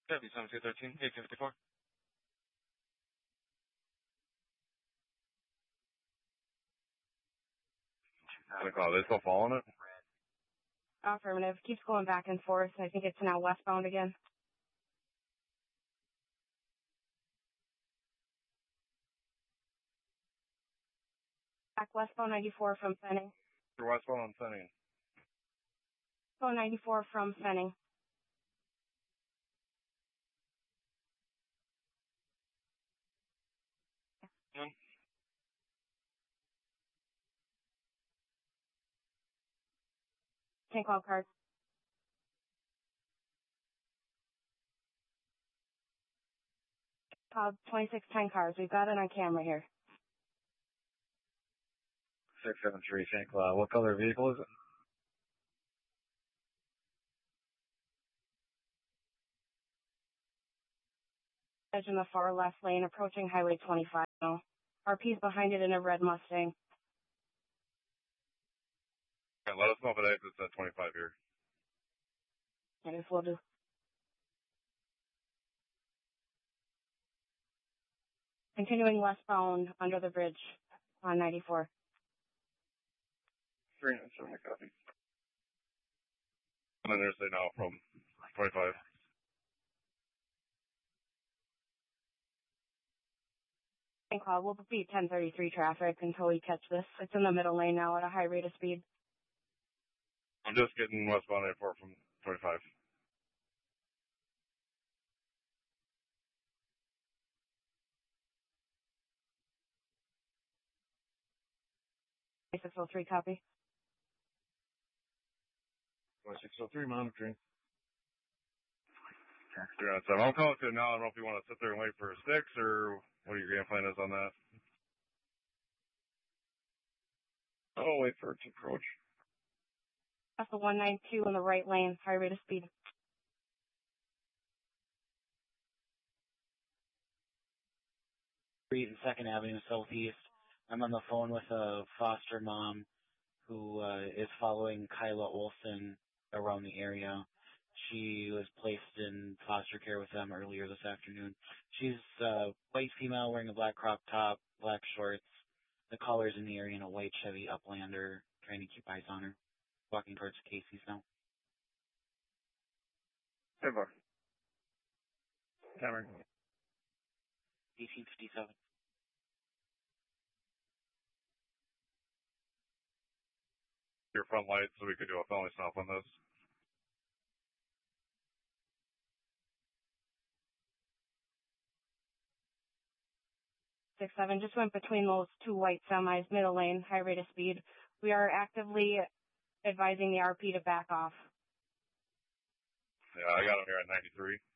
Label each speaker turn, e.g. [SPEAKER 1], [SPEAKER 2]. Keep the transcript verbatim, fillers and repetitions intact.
[SPEAKER 1] W seven two thirteen, eight fifty-four.
[SPEAKER 2] Are they still following it?
[SPEAKER 3] Affirmative. Keeps going back and forth. I think it's now westbound again. Back westbound ninety-four from Fenning.
[SPEAKER 2] You're westbound on Fenning.
[SPEAKER 3] Westbound ninety-four from Fenning.
[SPEAKER 1] One.
[SPEAKER 3] Tank call card. Called twenty-six ten cars. We've got it on camera here.
[SPEAKER 2] six seven three, Saint Cloud. What color vehicle is it?
[SPEAKER 3] Edge in the far left lane, approaching Highway twenty-five now. R P's behind it in a red Mustang.
[SPEAKER 2] Okay, let us know if it exits at twenty-five here.
[SPEAKER 3] And if we'll do. Continuing westbound under the bridge on ninety-four.
[SPEAKER 2] Three nine seven, copy. And then there's now from twenty-five.
[SPEAKER 3] Call. We'll be ten thirty-three traffic until we catch this. It's in the middle lane now at a high rate of speed.
[SPEAKER 2] I'm just getting westbound ninety-four from twenty-five.
[SPEAKER 3] six oh three, copy.
[SPEAKER 2] six oh three, monitoring. three nine seven. I'll call it to now. I don't know if you want to sit there and wait for a six or what your game plan is on that. I'll wait for it to approach.
[SPEAKER 3] That's the one ninety-two in the right lane, high rate of speed.
[SPEAKER 4] Street and second Avenue Southeast. I'm on the phone with a foster mom who uh, is following Kyla Olson around the area. She was placed in foster care with them earlier this afternoon. She's a white female wearing a black crop top, black shorts. The caller's in the area in a white Chevy Uplander, trying to keep eyes on her. Walking towards Casey's now.
[SPEAKER 2] Hey, Buck. Cameron.
[SPEAKER 4] eighteen fifty-seven.
[SPEAKER 2] Your front light, so we could do a felony stop on this.
[SPEAKER 3] six seven just went between those two white semis, middle lane, high rate of speed. We are actively advising the R P to back off.
[SPEAKER 2] Yeah, I got him here at ninety-three.